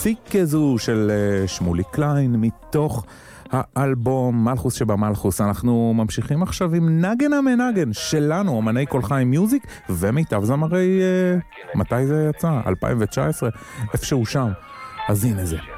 קלאסיק כזו של שמולי קליין מתוך האלבום מלכוס שבמלכוס. אנחנו ממשיכים עכשיו עם נגן המנגן שלנו, אמני כל חיים מיוזיק ומיטב זמרי, מתי זה יצא? 2019? איפשהו שם. אז הנה זה.